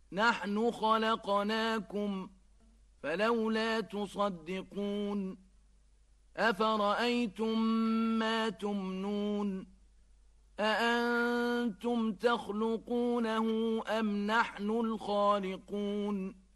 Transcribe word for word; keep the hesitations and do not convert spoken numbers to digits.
نحن خلقناكم فلولا تصدقون أفرأيتم ما تمنون أأنتم تخلقونه أم نحن الخالقون